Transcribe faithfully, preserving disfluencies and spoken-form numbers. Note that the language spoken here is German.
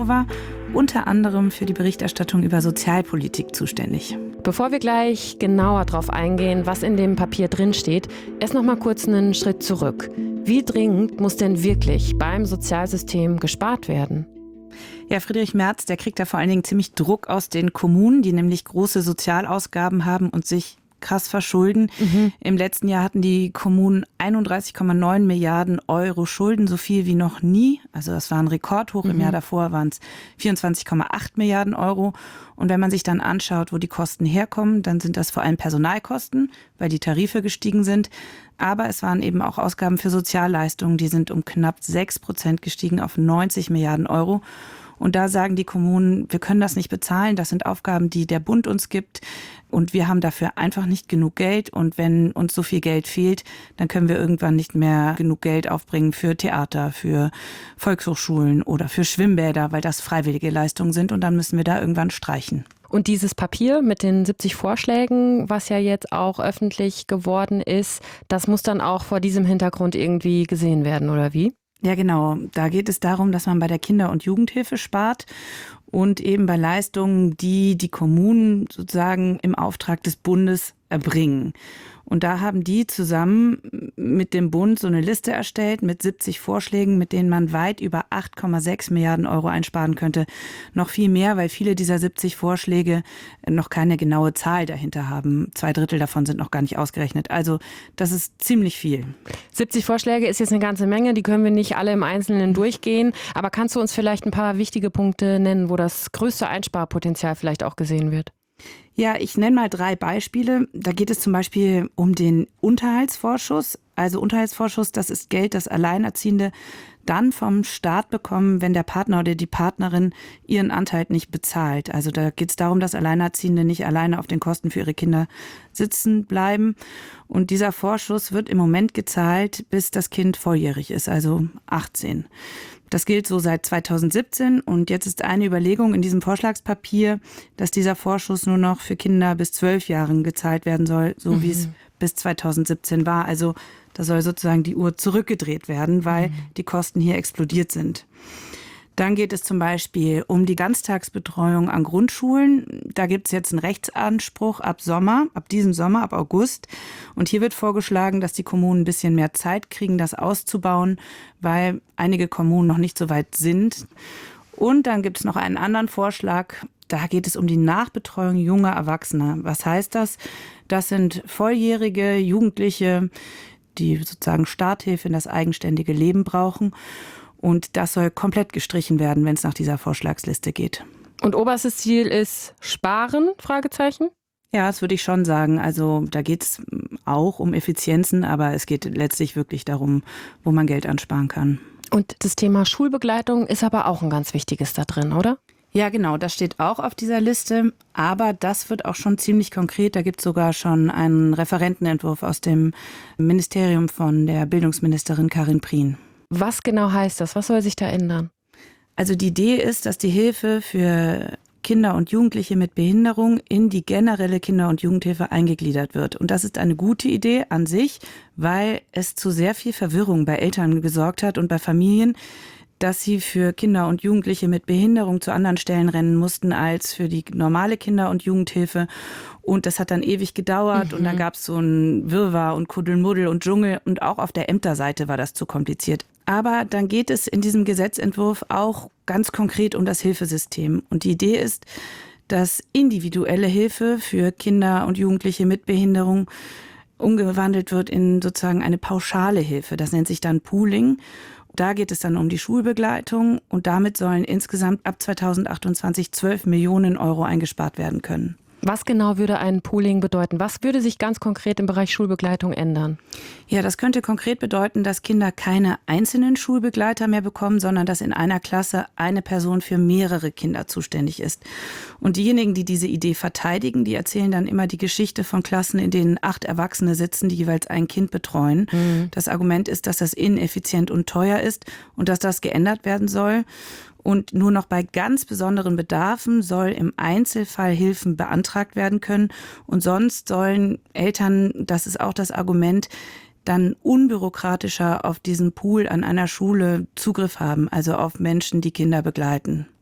war unter anderem für die Berichterstattung über Sozialpolitik zuständig. Bevor wir gleich genauer darauf eingehen, was in dem Papier drinsteht, erst noch mal kurz einen Schritt zurück. Wie dringend muss denn wirklich beim Sozialsystem gespart werden? Ja, Friedrich Merz, der kriegt da vor allen Dingen ziemlich Druck aus den Kommunen, die nämlich große Sozialausgaben haben und sich krass verschulden. Mhm. Im letzten Jahr hatten die Kommunen einunddreißig Komma neun Milliarden Euro Schulden, so viel wie noch nie. Also das war ein Rekordhoch. Mhm. Im Jahr davor waren es vierundzwanzig Komma acht Milliarden Euro. Und wenn man sich dann anschaut, wo die Kosten herkommen, dann sind das vor allem Personalkosten, weil die Tarife gestiegen sind. Aber es waren eben auch Ausgaben für Sozialleistungen, die sind um knapp sechs Prozent gestiegen auf neunzig Milliarden Euro. Und da sagen die Kommunen, wir können das nicht bezahlen. Das sind Aufgaben, die der Bund uns gibt. Und wir haben dafür einfach nicht genug Geld. Und wenn uns so viel Geld fehlt, dann können wir irgendwann nicht mehr genug Geld aufbringen für Theater, für Volkshochschulen oder für Schwimmbäder, weil das freiwillige Leistungen sind. Und dann müssen wir da irgendwann streichen. Und dieses Papier mit den siebzig Vorschlägen, was ja jetzt auch öffentlich geworden ist, das muss dann auch vor diesem Hintergrund irgendwie gesehen werden, oder wie? Ja, genau. Da geht es darum, dass man bei der Kinder- und Jugendhilfe spart und eben bei Leistungen, die die Kommunen sozusagen im Auftrag des Bundes erbringen. Und da haben die zusammen mit dem Bund so eine Liste erstellt mit siebzig Vorschlägen, mit denen man weit über acht Komma sechs Milliarden Euro einsparen könnte. Noch viel mehr, weil viele dieser siebzig Vorschläge noch keine genaue Zahl dahinter haben. Zwei Drittel davon sind noch gar nicht ausgerechnet. Also das ist ziemlich viel. siebzig Vorschläge ist jetzt eine ganze Menge, die können wir nicht alle im Einzelnen durchgehen. Aber kannst du uns vielleicht ein paar wichtige Punkte nennen, wo das größte Einsparpotenzial vielleicht auch gesehen wird? Ja, ich nenne mal drei Beispiele. Da geht es zum Beispiel um den Unterhaltsvorschuss. Also Unterhaltsvorschuss, das ist Geld, das Alleinerziehende dann vom Staat bekommen, wenn der Partner oder die Partnerin ihren Anteil nicht bezahlt. Also da geht es darum, dass Alleinerziehende nicht alleine auf den Kosten für ihre Kinder sitzen bleiben. Und dieser Vorschuss wird im Moment gezahlt, bis das Kind volljährig ist, also achtzehn. Das gilt so seit zweitausendsiebzehn und jetzt ist eine Überlegung in diesem Vorschlagspapier, dass dieser Vorschuss nur noch für Kinder bis zwölf Jahren gezahlt werden soll, so mhm. wie es bis zweitausendsiebzehn war. Also da soll sozusagen die Uhr zurückgedreht werden, weil mhm. die Kosten hier explodiert sind. Dann geht es zum Beispiel um die Ganztagsbetreuung an Grundschulen. Da gibt es jetzt einen Rechtsanspruch ab Sommer, ab diesem Sommer, ab August. Und hier wird vorgeschlagen, dass die Kommunen ein bisschen mehr Zeit kriegen, das auszubauen, weil einige Kommunen noch nicht so weit sind. Und dann gibt es noch einen anderen Vorschlag. Da geht es um die Nachbetreuung junger Erwachsener. Was heißt das? Das sind volljährige Jugendliche, die sozusagen Starthilfe in das eigenständige Leben brauchen. Und das soll komplett gestrichen werden, wenn es nach dieser Vorschlagsliste geht. Und oberstes Ziel ist Sparen? Fragezeichen? Ja, das würde ich schon sagen. Also da geht es auch um Effizienzen, aber es geht letztlich wirklich darum, wo man Geld ansparen kann. Und das Thema Schulbegleitung ist aber auch ein ganz wichtiges da drin, oder? Ja, genau, das steht auch auf dieser Liste, aber das wird auch schon ziemlich konkret. Da gibt es sogar schon einen Referentenentwurf aus dem Ministerium von der Bildungsministerin Karin Prien. Was genau heißt das? Was soll sich da ändern? Also die Idee ist, dass die Hilfe für Kinder und Jugendliche mit Behinderung in die generelle Kinder- und Jugendhilfe eingegliedert wird. Und das ist eine gute Idee an sich, weil es zu sehr viel Verwirrung bei Eltern gesorgt hat und bei Familien, dass sie für Kinder und Jugendliche mit Behinderung zu anderen Stellen rennen mussten als für die normale Kinder- und Jugendhilfe. Und das hat dann ewig gedauert mhm. und dann gab es so ein Wirrwarr und Kuddelmuddel und Dschungel und auch auf der Ämterseite war das zu kompliziert. Aber dann geht es in diesem Gesetzentwurf auch ganz konkret um das Hilfesystem. Und die Idee ist, dass individuelle Hilfe für Kinder und Jugendliche mit Behinderung umgewandelt wird in sozusagen eine pauschale Hilfe. Das nennt sich dann Pooling. Da geht es dann um die Schulbegleitung und damit sollen insgesamt ab zweitausendachtundzwanzig zwölf Millionen Euro eingespart werden können. Was genau würde ein Pooling bedeuten? Was würde sich ganz konkret im Bereich Schulbegleitung ändern? Ja, das könnte konkret bedeuten, dass Kinder keine einzelnen Schulbegleiter mehr bekommen, sondern dass in einer Klasse eine Person für mehrere Kinder zuständig ist. Und diejenigen, die diese Idee verteidigen, die erzählen dann immer die Geschichte von Klassen, in denen acht Erwachsene sitzen, die jeweils ein Kind betreuen. Mhm. Das Argument ist, dass das ineffizient und teuer ist und dass das geändert werden soll. Und nur noch bei ganz besonderen Bedarfen soll im Einzelfall Hilfen beantragt werden können. Und sonst sollen Eltern, das ist auch das Argument, dann unbürokratischer auf diesen Pool an einer Schule Zugriff haben, also auf Menschen, die Kinder begleiten.